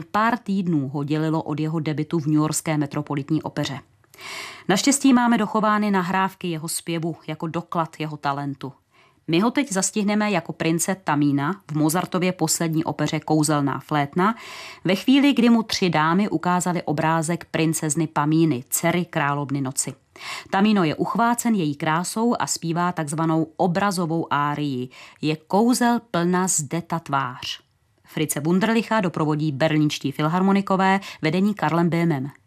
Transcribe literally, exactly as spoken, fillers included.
Pár týdnů ho dělilo od jeho debutu v newyorské Metropolitní opeře. Naštěstí máme dochovány nahrávky jeho zpěvu jako doklad jeho talentu. My ho teď zastihneme jako prince Tamína v Mozartově poslední opeře Kouzelná flétna, ve chvíli, kdy mu tři dámy ukázaly obrázek princezny Pamíny, dcery královny noci. Tamino je uchvácen její krásou a zpívá takzvanou obrazovou árii. Je kouzel plna zde ta tvář. Fritze Wunderlicha doprovodí berlínští filharmonikové vedení Karlem Böhmem.